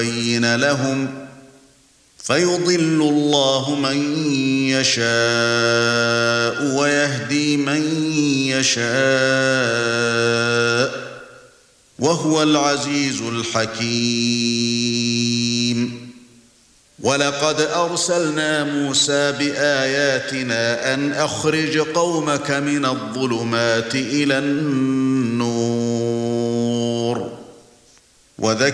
يبين لهم فيضل الله من يشاء ويهدي من يشاء وهو العزيز الحكيم. ولقد أرسلنا موسى بآياتنا أن أخرج قومك من الظلمات إلى النور وذكر